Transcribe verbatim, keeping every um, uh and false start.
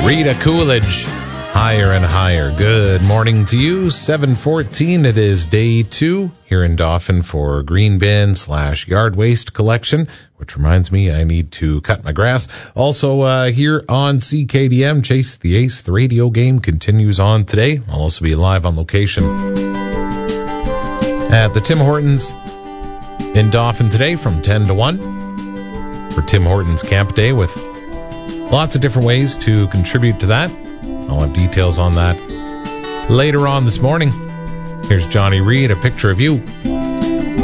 Rita Coolidge, Higher and Higher. Good morning to you. seven fourteen, it is day two here in Dauphin for green bin slash yard waste collection, which reminds me I need to cut my grass. Also uh, here on C K D M, Chase the Ace, the radio game continues on today. I'll also be live on location at the Tim Hortons in Dauphin today from ten to one for Tim Hortons Camp Day, with lots of different ways to contribute to that. I'll have details on that later on this morning. Here's Johnny Reed, A Picture of You.